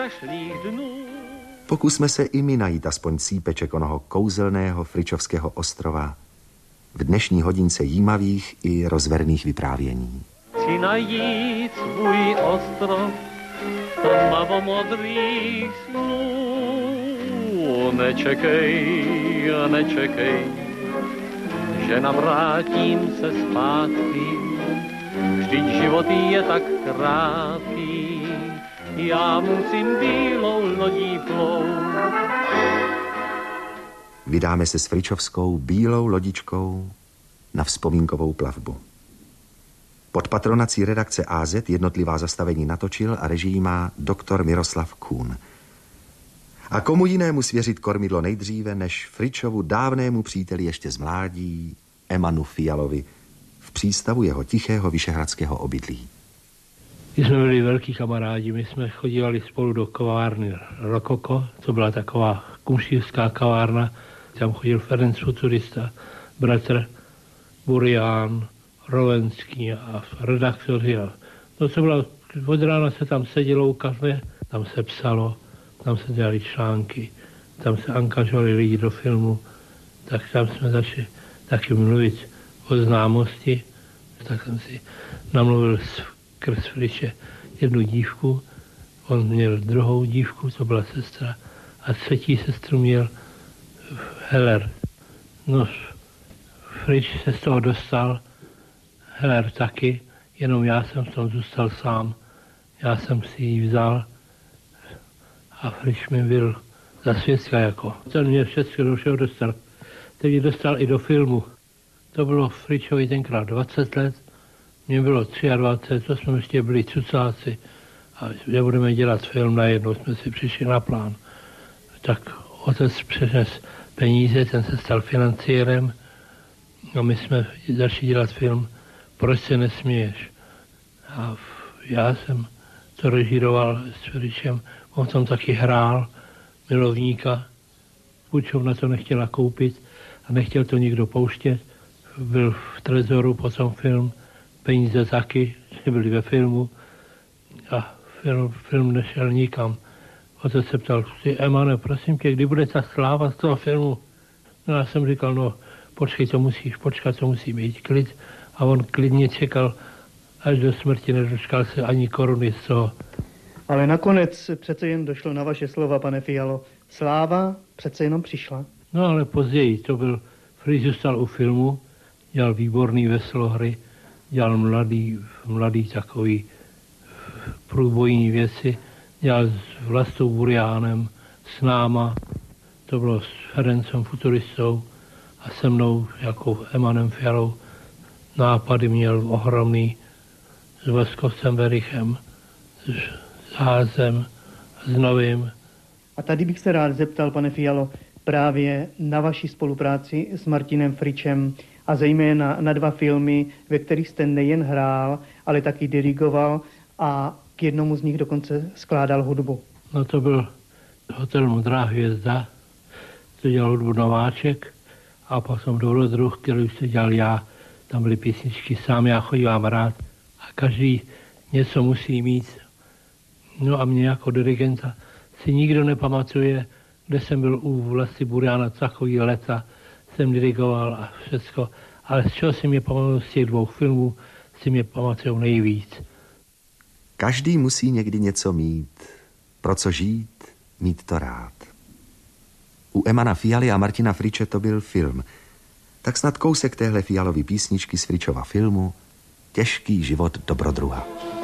strašných dnů. Pokusme se i my najít aspoň cípeček onoho kouzelného Fričovského ostrova v dnešní hodince jímavých i rozverných vyprávění. Chci najít svůj ostrov tmavomodrých snů. Nečekej, nečekej, že navrátím se zpátky. Vždyť život je tak krátký, já musím bílou lodí plout. Vydáme se s Fričovskou bílou lodičkou na vzpomínkovou plavbu. Pod patronací redakce AZ jednotlivá zastavení natočil a režii má doktor Miroslav Kuhn. A komu jinému svěřit kormidlo nejdříve, než Fričovu dávnému příteli ještě z mládí, Emanu Fialovi, v přístavu jeho tichého vyšehradského obydlí. My jsme byli velký kamarádi, my jsme chodívali spolu do kavárny Rokoko, to byla taková kumštířská kavárna, tam chodil Ferenc Futurista, bratr Burián, Rovenský a redaktoři. No to bylo, od rána se tam sedělo u kafe, tam se psalo, tam se dělali články, tam se angažovali lidi do filmu, tak tam jsme začali taky mluvit o známosti, tak jsem si namluvil skrz Friče jednu dívku, on měl druhou dívku, to byla sestra, a třetí sestru měl Heller. No, Frič se z toho dostal, Heller taky, jenom já jsem v tom zůstal sám. Já jsem si ji vzal a Frič mi byl za svědka jako. Ten mě všechno do všeho dostal. Ten mě dostal i do filmu. To bylo Fričovi tenkrát 20 let, mně bylo 23, to jsme ještě byli cucáci a nebudeme dělat film, najednou jsme si přišli na plán. Tak otec přines peníze, ten se stal financiérem a my jsme začali dělat film Proč se nesměješ? A já jsem to režíroval s Fričem, on tam taky hrál milovníka. Půjčovna to nechtěla koupit a nechtěl to nikdo pouštět. Byl v Trezoru potom film, peníze taky, byli ve filmu a film nešel nikam. Otec se ptal, Emane, prosím tě, kdy bude ta sláva z toho filmu? No já jsem říkal, no počkej, to musíš počkat, to musí být klid. A on klidně čekal až do smrti, nedočkal se ani koruny z toho. Ale nakonec přece jen došlo na vaše slova, pane Fialo. Sláva přece jenom přišla. No ale později, to byl, Frič zůstal u filmu, dělal výborný veslohry, dělal mladý takový průbojní věci, dělal s Vlastou Buriánem, s náma, to bylo s Ferencem Futuristou a se mnou jako Emanem Fialou. Nápady měl ohromný s Vaskovcem Verichem, s Házem, s Novým. A tady bych se rád zeptal, pane Fialo, právě na vaši spolupráci s Martinem Fričem a zejména na dva filmy, ve kterých jste nejen hrál, ale taky dirigoval a k jednomu z nich dokonce skládal hudbu. No to byl Hotel Modrá hvězda, to dělal hudbu Nováček a potom Dobrodruh, který se dělal já. Tam byly písničky, sám já chodívám rád a každý něco musí mít. No a mě jako dirigenta si nikdo nepamatuje, kde jsem byl u Vlasty Buriána, takový leta jsem dirigoval a všecko. Ale z čeho si mě pamatuju z těch dvou filmů, si mě pamatuju nejvíc. Každý musí někdy něco mít. Pro co žít, mít to rád. U Emana Fialy a Martina Friče to byl film. Tak snad kousek téhle Fialovy písničky z Fričova filmu Těžký život dobrodruha.